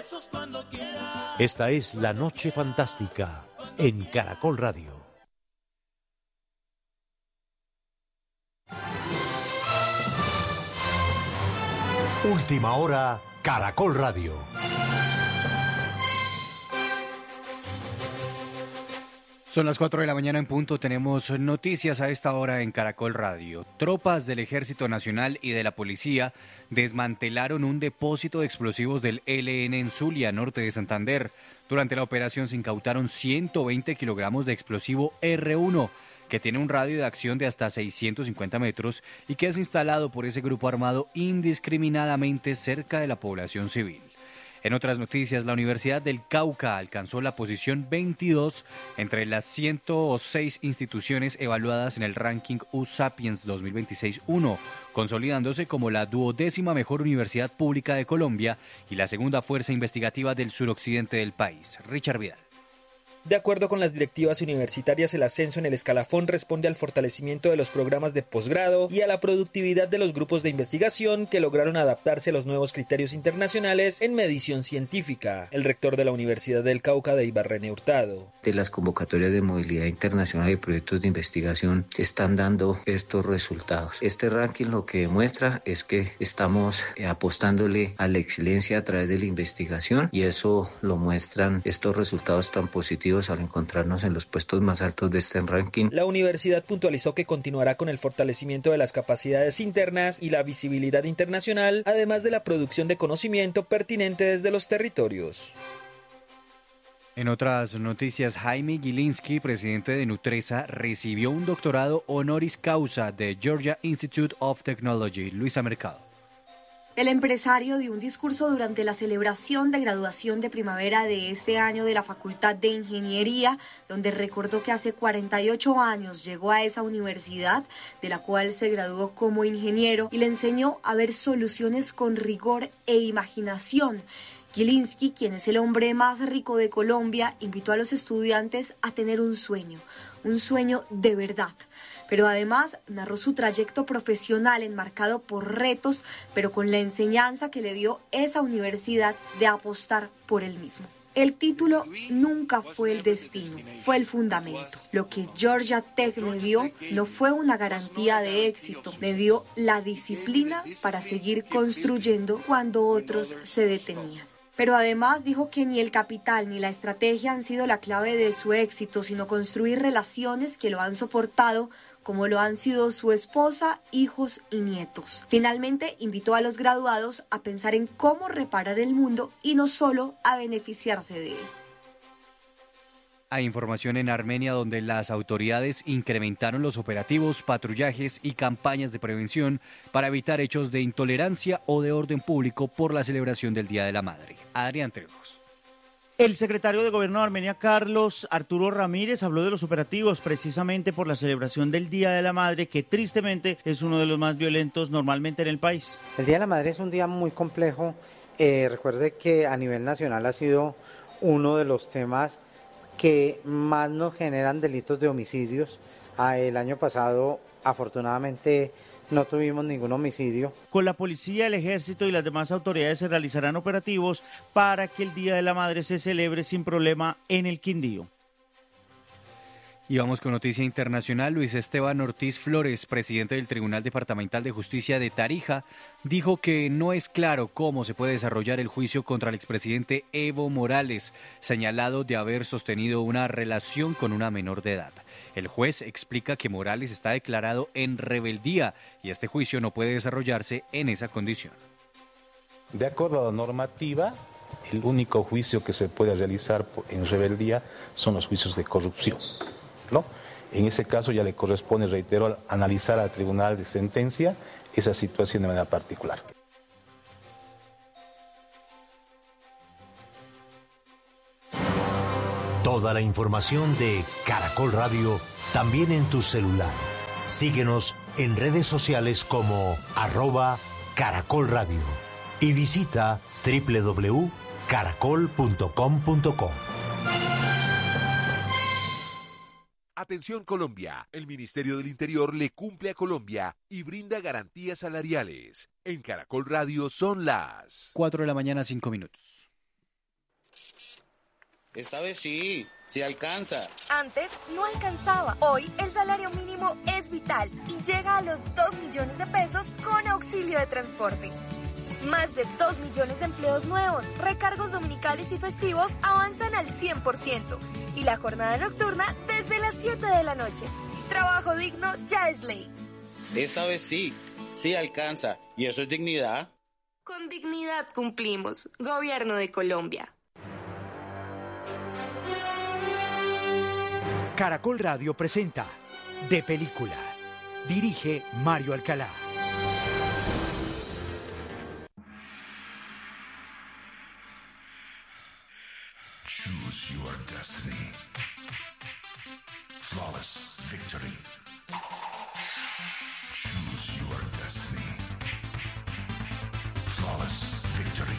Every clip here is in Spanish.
Esta es La Noche Fantástica en Caracol Radio. Última hora, Caracol Radio. Son las 4 de la mañana en punto, tenemos noticias a esta hora en Caracol Radio. Tropas del Ejército Nacional y de la Policía desmantelaron un depósito de explosivos del ELN en Zulia, norte de Santander. Durante la operación se incautaron 120 kilogramos de explosivo R1, que tiene un radio de acción de hasta 650 metros y que es instalado por ese grupo armado indiscriminadamente cerca de la población civil. En otras noticias, la Universidad del Cauca alcanzó la posición 22 entre las 106 instituciones evaluadas en el ranking U-Sapiens 2026-1, consolidándose como la 12ª mejor universidad pública de Colombia y la segunda fuerza investigativa del suroccidente del país. Richard Vidal. De acuerdo con las directivas universitarias, el ascenso en el escalafón responde al fortalecimiento de los programas de posgrado y a la productividad de los grupos de investigación que lograron adaptarse a los nuevos criterios internacionales en medición científica. El rector de la Universidad del Cauca, Deibar René Hurtado. De las convocatorias de movilidad internacional y proyectos de investigación están dando estos resultados. Este ranking lo que demuestra es que estamos apostándole a la excelencia a través de la investigación y eso lo muestran estos resultados tan positivos al encontrarnos en los puestos más altos de este ranking. La universidad puntualizó que continuará con el fortalecimiento de las capacidades internas y la visibilidad internacional, además de la producción de conocimiento pertinente desde los territorios. En otras noticias, Jaime Gilinski, presidente de Nutresa, recibió un doctorado honoris causa de Georgia Institute of Technology. Luisa Mercado. El empresario dio un discurso durante la celebración de graduación de primavera de este año de la Facultad de Ingeniería, donde recordó que hace 48 años llegó a esa universidad, de la cual se graduó como ingeniero, y le enseñó a ver soluciones con rigor e imaginación. Gilinski, quien es el hombre más rico de Colombia, invitó a los estudiantes a tener un sueño de verdad. Pero además narró su trayecto profesional enmarcado por retos, pero con la enseñanza que le dio esa universidad de apostar por él mismo. El título nunca fue el destino, fue el fundamento. Lo que Georgia Tech me dio no fue una garantía de éxito, me dio la disciplina para seguir construyendo cuando otros se detenían. Pero además dijo que ni el capital ni la estrategia han sido la clave de su éxito, sino construir relaciones que lo han soportado, como lo han sido su esposa, hijos y nietos. Finalmente, invitó a los graduados a pensar en cómo reparar el mundo y no solo a beneficiarse de él. Hay información en Armenia donde las autoridades incrementaron los operativos, patrullajes y campañas de prevención para evitar hechos de intolerancia o de orden público por la celebración del Día de la Madre. Adrián Trejos. El secretario de Gobierno de Armenia, Carlos Arturo Ramírez, habló de los operativos precisamente por la celebración del Día de la Madre, que tristemente es uno de los más violentos normalmente en el país. El Día de la Madre es un día muy complejo. Recuerde que a nivel nacional ha sido uno de los temas que más nos generan delitos de homicidios. El año pasado, afortunadamente, no tuvimos ningún homicidio. Con la policía, el ejército y las demás autoridades se realizarán operativos para que el Día de la Madre se celebre sin problema en el Quindío. Y vamos con noticia internacional. Luis Esteban Ortiz Flores, presidente del Tribunal Departamental de Justicia de Tarija, dijo que no es claro cómo se puede desarrollar el juicio contra el expresidente Evo Morales, señalado de haber sostenido una relación con una menor de edad. El juez explica que Morales está declarado en rebeldía y este juicio no puede desarrollarse en esa condición. De acuerdo a la normativa, el único juicio que se puede realizar en rebeldía son los juicios de corrupción, ¿no? En ese caso ya le corresponde, reitero, analizar al tribunal de sentencia esa situación de manera particular. Toda la información de Caracol Radio también en tu celular. Síguenos en redes sociales como @Caracol Radio y visita www.caracol.com.co. Atención Colombia, el Ministerio del Interior le cumple a Colombia y brinda garantías salariales. En Caracol Radio son las 4 de la mañana, 5 minutos. Esta vez sí alcanza. Antes no alcanzaba. Hoy el salario mínimo es vital y llega a los 2 millones de pesos con auxilio de transporte. Más de 2 millones de empleos nuevos, recargos dominicales y festivos avanzan al 100% y la jornada nocturna desde las 7 de la noche. Trabajo digno ya es ley. Esta vez sí alcanza. ¿Y eso es dignidad? Con dignidad cumplimos. Gobierno de Colombia. Caracol Radio presenta De Película. Dirige Mario Alcalá. Choose your destiny. Flawless victory. Choose your destiny. Flawless victory.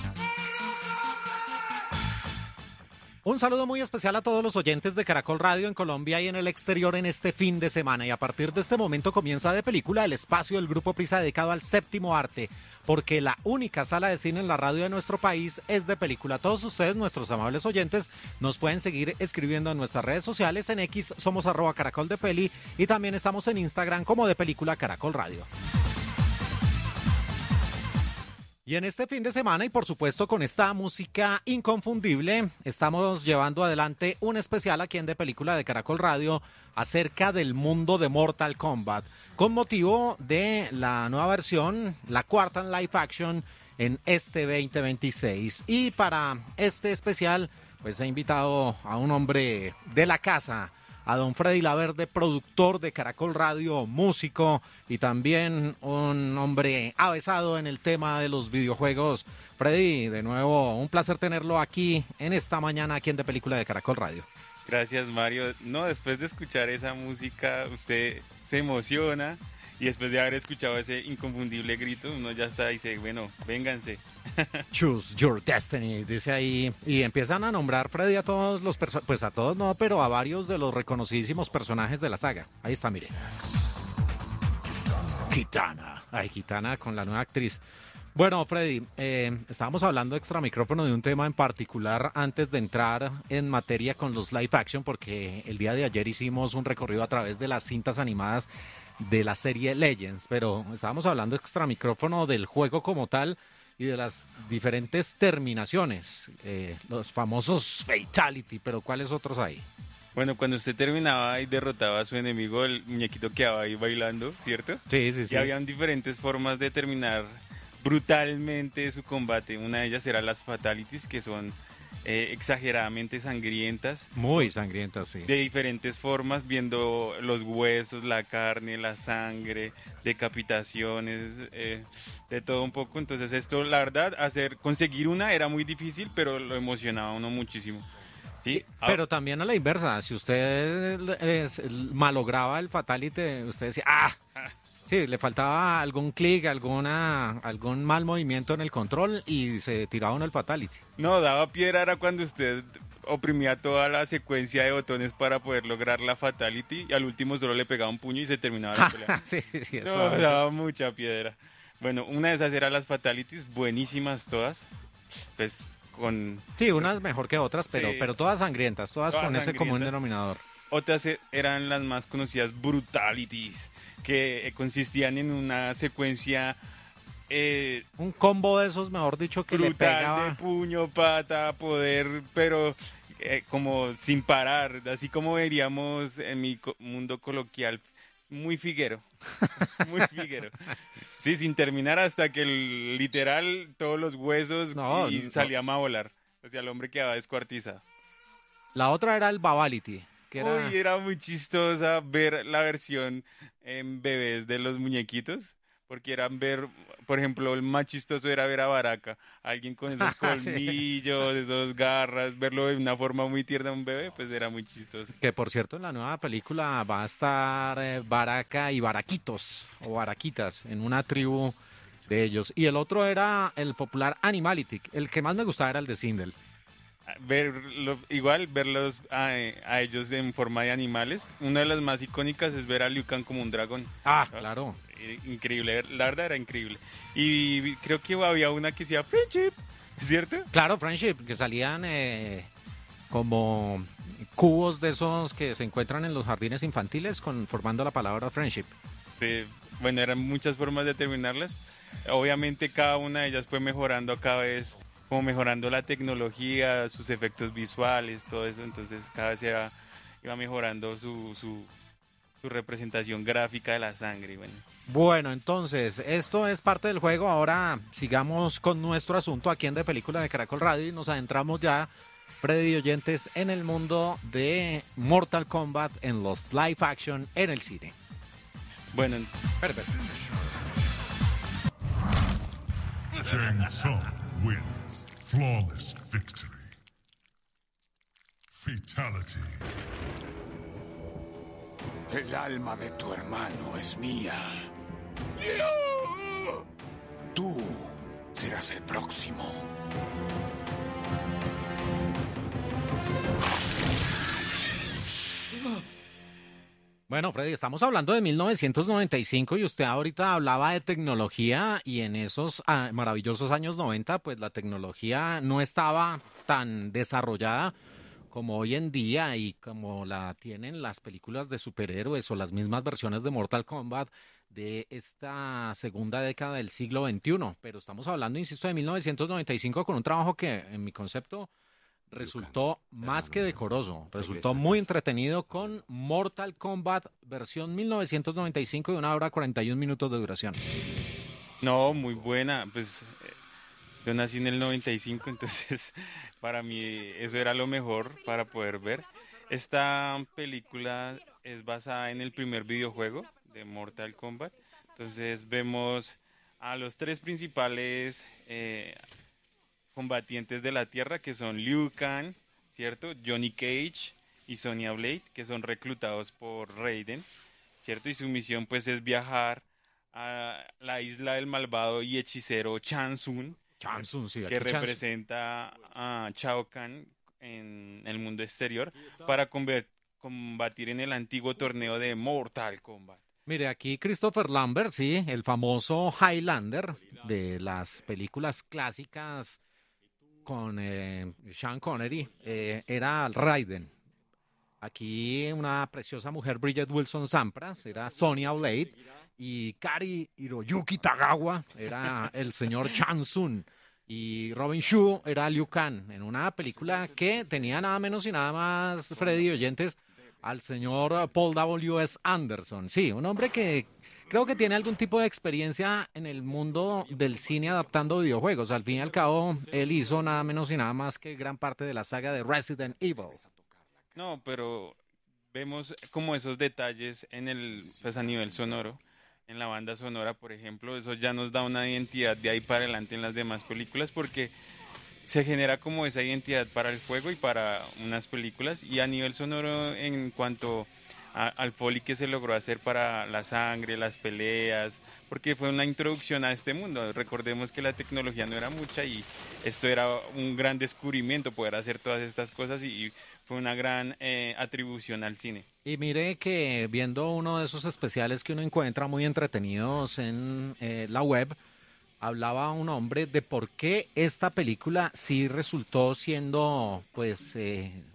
Un saludo muy especial a todos los oyentes de Caracol Radio en Colombia y en el exterior en este fin de semana. Y a partir de este momento comienza De Película, el espacio del Grupo Prisa dedicado al séptimo arte, porque la única sala de cine en la radio de nuestro país es De Película. Todos ustedes, nuestros amables oyentes, nos pueden seguir escribiendo en nuestras redes sociales. En X somos @caracoldepeli y también estamos en Instagram como De Película Caracol Radio. Y en este fin de semana y por supuesto con esta música inconfundible, estamos llevando adelante un especial aquí en De Película de Caracol Radio acerca del mundo de Mortal Kombat, con motivo de la nueva versión, la cuarta en live action en este 2026. Y para este especial, pues he invitado a un hombre de la casa, a don Freddy Laverde, productor de Caracol Radio, músico y también un hombre avesado en el tema de los videojuegos. Freddy, de nuevo, un placer tenerlo aquí en esta mañana, aquí en De Película de Caracol Radio. Gracias, Mario. No, después de escuchar esa música, usted se emociona y después de haber escuchado ese inconfundible grito, uno ya está y dice, bueno, vénganse. Choose your destiny, dice ahí, y empiezan a nombrar, Freddy, a todos los personajes, pues a todos no, pero a varios de los reconocidísimos personajes de la saga. Ahí está, mire. Kitana. Ay, Kitana con la nueva actriz. Bueno, Freddy, estábamos hablando extra micrófono de un tema en particular antes de entrar en materia con los live action, porque el día de ayer hicimos un recorrido a través de las cintas animadas de la serie Legends, pero estábamos hablando extra micrófono del juego como tal y de las diferentes terminaciones, los famosos fatality, pero ¿cuáles otros hay? Bueno, cuando usted terminaba y derrotaba a su enemigo, el muñequito quedaba ahí bailando, ¿cierto? Sí. Y habían diferentes formas de terminar brutalmente su combate. Una de ellas era las fatalities, que son exageradamente sangrientas. Muy sangrientas, sí. De diferentes formas, viendo los huesos, la carne, la sangre, decapitaciones, de todo un poco. Entonces esto, la verdad, conseguir una era muy difícil, pero lo emocionaba a uno muchísimo. Sí, pero también a la inversa, si usted malograba el fatality, usted decía, sí, le faltaba algún clic, algún mal movimiento en el control y se tiraba uno el fatality. No, daba piedra era cuando usted oprimía toda la secuencia de botones para poder lograr la fatality y al último solo le pegaba un puño y se terminaba la pelea. Sí, no, daba mucha piedra. Bueno, una de esas eran las fatalities, buenísimas todas, pues Sí, unas mejor que otras, pero todas sangrientas, todas con ese común denominador. Otras eran las más conocidas brutalities, que consistían en una secuencia... un combo de esos, mejor dicho, que le pegaba... de puño, pata, poder, pero como sin parar, así como veríamos en mi mundo coloquial, muy figuero, muy figuero. Sí, sin terminar hasta que literal todos los huesos salían a volar. O sea, el hombre quedaba descuartizado. La otra era el Babality. Era muy chistosa ver la versión en bebés de los muñequitos. Porque por ejemplo, el más chistoso era ver a Baraka, alguien con esos colmillos, esas garras, verlo de una forma muy tierna a un bebé, pues era muy chistoso. Que por cierto, en la nueva película va a estar Baraka y Baraquitos, o Baraquitas, en una tribu de ellos. Y el otro era el popular Animality, el que más me gustaba era el de Sindel. Verlos a ellos en forma de animales. Una de las más icónicas es ver a Liu Kang como un dragón. Claro. Increíble, la verdad era increíble. Y creo que había una que se llama Friendship, ¿cierto? Claro, Friendship, que salían como cubos de esos que se encuentran en los jardines infantiles formando la palabra friendship. Bueno, eran muchas formas de terminarlas. Obviamente cada una de ellas fue mejorando cada vez, como mejorando la tecnología, sus efectos visuales, todo eso. Entonces cada vez iba mejorando su representación gráfica de la sangre. Bueno, entonces, esto es parte del juego. Ahora sigamos con nuestro asunto aquí en De Película de Caracol Radio y nos adentramos ya, Freddy y oyentes, en el mundo de Mortal Kombat, en los live action, en el cine. Bueno, perfecto. Shang Tsung wins. Flawless victory. Fatality. El alma de tu hermano es mía. Tú serás el próximo. Bueno, Freddy, estamos hablando de 1995 y usted ahorita hablaba de tecnología y en esos maravillosos años 90, pues la tecnología no estaba tan desarrollada como hoy en día y como la tienen las películas de superhéroes o las mismas versiones de Mortal Kombat de esta segunda década del siglo XXI. Pero estamos hablando, insisto, de 1995 con un trabajo que, en mi concepto, resultó más que decoroso, resultó muy entretenido con Mortal Kombat versión 1995 de 1 hora 41 minutos de duración. No, muy buena, pues yo nací en el 95, entonces para mí eso era lo mejor para poder ver. Esta película es basada en el primer videojuego de Mortal Kombat, entonces vemos a los tres principales combatientes de la Tierra, que son Liu Kang, ¿cierto? Johnny Cage y Sonya Blade, que son reclutados por Raiden, ¿cierto? Y su misión pues es viajar a la isla del malvado y hechicero Shang Tsung, sí, que representa a Shao Kahn en el mundo exterior, para combatir en el antiguo torneo de Mortal Kombat. Mire, aquí Christopher Lambert, sí, el famoso Highlander de las películas clásicas con Sean Connery, era Raiden. Aquí una preciosa mujer, Bridget Wilson Sampras, era Sonya Blade, y Kari Hiroyuki Tagawa era el señor Shang Tsung, y Robin Shou era Liu Kang, en una película que tenía nada menos y nada más, Freddy y oyentes, al señor Paul W.S. Anderson. Sí, un hombre que creo que tiene algún tipo de experiencia en el mundo del cine adaptando videojuegos. Al fin y al cabo, él hizo nada menos y nada más que gran parte de la saga de Resident Evil. No, pero vemos como esos detalles pues a nivel sonoro, en la banda sonora, por ejemplo, eso ya nos da una identidad de ahí para adelante en las demás películas, porque se genera como esa identidad para el juego y para unas películas, y a nivel sonoro en cuanto al foley que se logró hacer para la sangre, las peleas, porque fue una introducción a este mundo. Recordemos que la tecnología no era mucha y esto era un gran descubrimiento, poder hacer todas estas cosas, y fue una gran atribución al cine. Y mire que viendo uno de esos especiales que uno encuentra muy entretenidos en la web, hablaba un hombre de por qué esta película sí resultó siendo pues